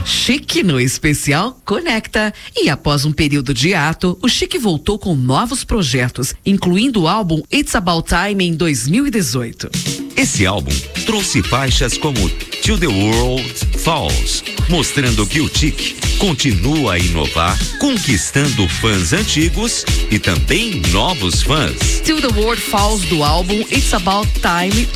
Chique no especial Conecta. E após um período de hiato, o Chique voltou com novos projetos, incluindo o álbum It's About Time em 2018. Esse álbum trouxe faixas como Till the World Falls, mostrando que o Chique continua a inovar, conquistando fãs antigos e também novos fãs. Till the World Falls do álbum It's About Time